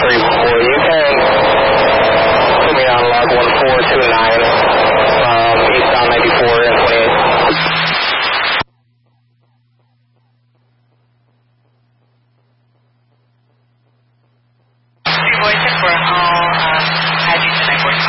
You can put me on log 1429, eastbound 94 and 28. Voice for all